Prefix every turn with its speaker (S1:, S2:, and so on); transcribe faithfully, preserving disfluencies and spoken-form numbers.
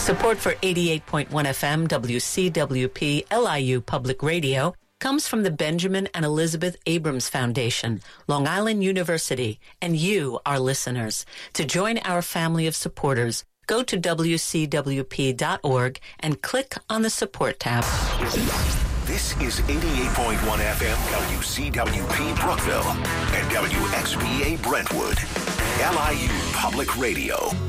S1: Support for eighty-eight point one F M W C W P L I U Public Radio comes from the Benjamin and Elizabeth Abrams Foundation, Long Island University, and you, our listeners. To join our family of supporters, go to W C W P dot org and click on the support tab.
S2: This is eighty-eight point one F M W C W P Brookville and W X B A Brentwood, L I U Public Radio.